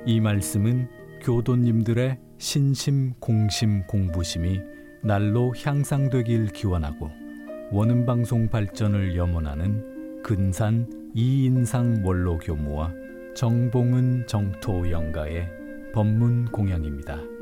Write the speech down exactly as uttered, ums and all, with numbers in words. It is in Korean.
이 말씀은 교도님들의 신심, 공심, 공부심이 날로 향상되길 기원하고 원음방송 발전을 염원하는 근산 이인상 원로교무와 정봉은 정토 영가의 법문 공연입니다.